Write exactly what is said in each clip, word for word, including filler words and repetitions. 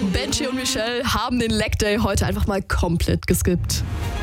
Benji und Michelle haben den Leg Day heute einfach mal komplett geskippt.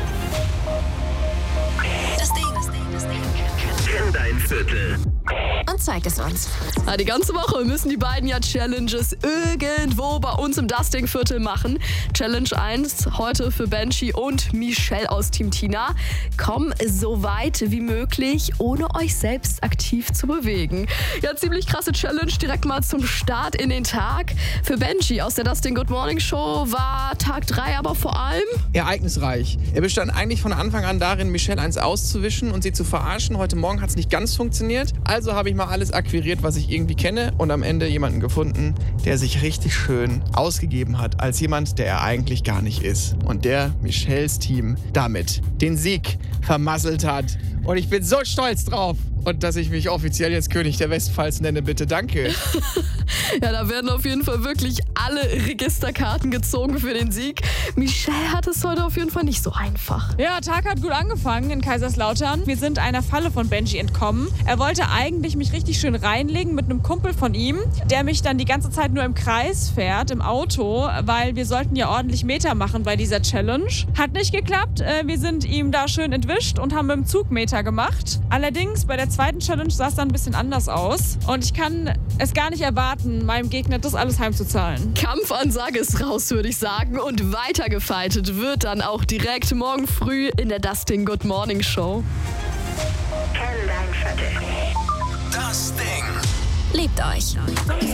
Das Ding, das Ding, das Ding. Kenn dein Viertel. Und zeig es uns. Ja, die ganze Woche müssen die beiden ja Challenges irgendwo bei uns im Dusting-Viertel machen. Challenge eins heute für Benji und Michelle aus Team Tina. Komm so weit wie möglich, ohne euch selbst aktiv zu bewegen. Ja, ziemlich krasse Challenge direkt mal zum Start in den Tag. Für Benji aus der Dusting Good Morning Show war Tag drei aber vor allem ereignisreich. Er bestand eigentlich von Anfang an darin, Michelle eins auszuwischen und sie zu verarschen. Heute Morgen hat es nicht ganz funktioniert. Also habe ich mal alles akquiriert, was ich irgendwie kenne und am Ende jemanden gefunden, der sich richtig schön ausgegeben hat als jemand, der er eigentlich gar nicht ist. Und der Michelles Team damit den Sieg vermasselt hat. Und ich bin so stolz drauf. Und dass ich mich offiziell jetzt König der Westpfalz nenne, bitte, danke. Ja, da werden auf jeden Fall wirklich alle Registerkarten gezogen für den Sieg. Michelle hat es heute auf jeden Fall nicht so einfach. Ja, Tag hat gut angefangen in Kaiserslautern. Wir sind einer Falle von Benji entkommen. Er wollte eigentlich mich richtig schön reinlegen mit einem Kumpel von ihm, der mich dann die ganze Zeit nur im Kreis fährt, im Auto, weil wir sollten ja ordentlich Meter machen bei dieser Challenge. Hat nicht geklappt. Wir sind ihm da schön entwischt und haben mit dem Zug Meter gemacht. Allerdings bei der zweiten Challenge sah es dann ein bisschen anders aus. Und ich kann es gar nicht erwarten, meinem Gegner das alles heimzuzahlen. Kampfansage ist raus, würde ich sagen. Und weitergefightet wird dann auch direkt morgen früh in der Dusting Good Morning Show. Kenn dein Viertel. Das Ding. Liebt euch.